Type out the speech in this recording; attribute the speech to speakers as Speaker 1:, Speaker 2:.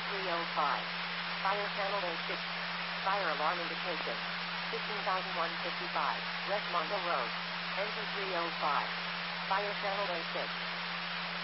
Speaker 1: 305. Fire channel A6. Fire alarm indication. 15,155. West Mondo Road. Engine 305. Fire channel A6.